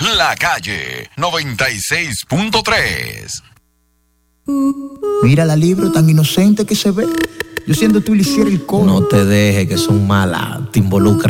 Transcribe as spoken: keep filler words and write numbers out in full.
La Calle noventa y seis punto tres. Mira la libro tan inocente que se ve. Yo siendo tú le hiciera el coro. No te dejes que son malas, te involucra.